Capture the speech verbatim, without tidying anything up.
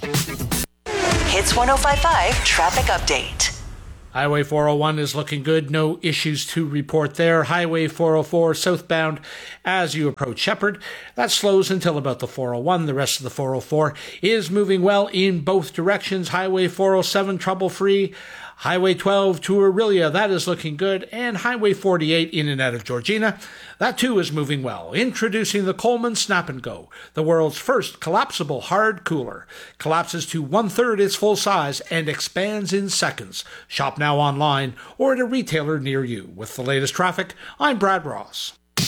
Hits one oh five point five Traffic Update. Highway four oh one is looking good. No issues to report there. Highway four oh four southbound as you approach Shepherd. That slows until about the four oh one. The rest of the four oh four is moving well in both directions. Highway four oh seven trouble-free. Highway twelve to Orillia, that is looking good. And Highway forty-eight in and out of Georgina, that too is moving well. Introducing the Coleman Snap and Go, the world's first collapsible hard cooler. Collapses to one-third its full size and expands in seconds. Shop now online or at a retailer near you. With the latest traffic, I'm Brad Ross.